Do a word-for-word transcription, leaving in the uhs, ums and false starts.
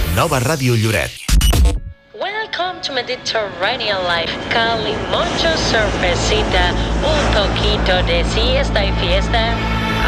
Nova Ràdio Lloret. Welcome to Mediterranean Life. Cali mucho cervecita, un poquito de siesta y fiesta.